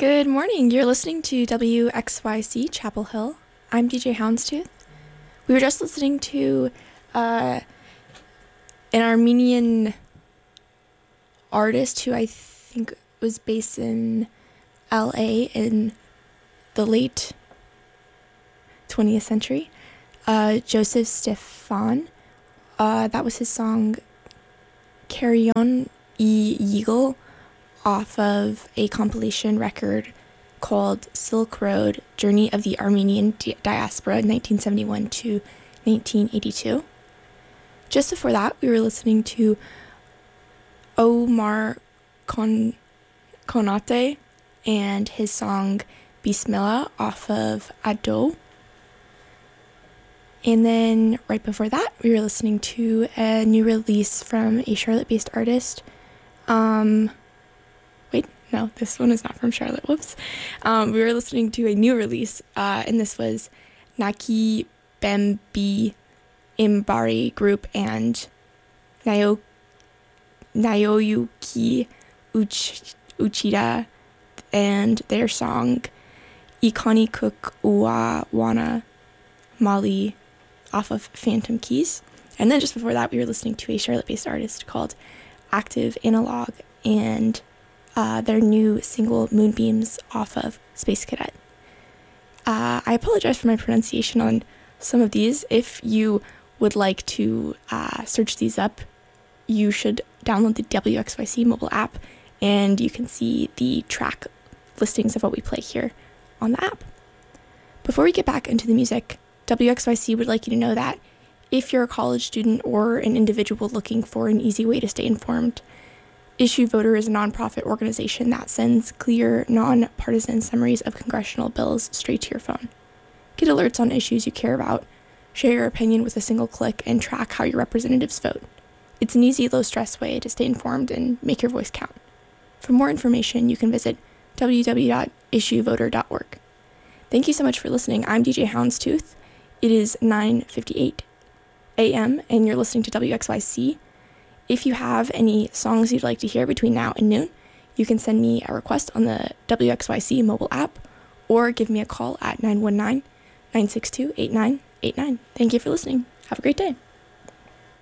Good morning. You're listening to WXYC Chapel Hill. I'm DJ Houndstooth. We were just listening to an Armenian artist who I think was based in LA in the late 20th century, Joseph Stefan. That was his song Carry On Yigal off of a compilation record called Silk Road, Journey of the Armenian Diaspora, 1971 to 1982. Just before that, we were listening to Omar Konate and his song Bismillah off of Ado. And then right before that, we were listening to a new release from a Charlotte-based artist. No, this one is not from Charlotte. Whoops. We were listening to a new release, and this was Naki Bembi Imbari Group and Naoyuki Uchida and their song Ikani Cook Uwana Mali off of Phantom Keys. And then just before that, we were listening to a Charlotte-based artist called Active Analog and their new single Moonbeams off of Space Cadet. I apologize for my pronunciation on some of these. If you would like to search these up, you should download the WXYC mobile app and you can see the track listings of what we play here on the app. Before we get back into the music, WXYC would like you to know that if you're a college student or an individual looking for an easy way to stay informed, Issue Voter is a nonprofit organization that sends clear, non-partisan summaries of congressional bills straight to your phone. Get alerts on issues you care about, share your opinion with a single click, and track how your representatives vote. It's an easy, low-stress way to stay informed and make your voice count. For more information, you can visit www.issuevoter.org. Thank you so much for listening. I'm DJ Houndstooth. It is 9:58 a.m., and you're listening to WXYC. If you have any songs you'd like to hear between now and noon, you can send me a request on the WXYC mobile app or give me a call at 919-962-8989. Thank you for listening. Have a great day.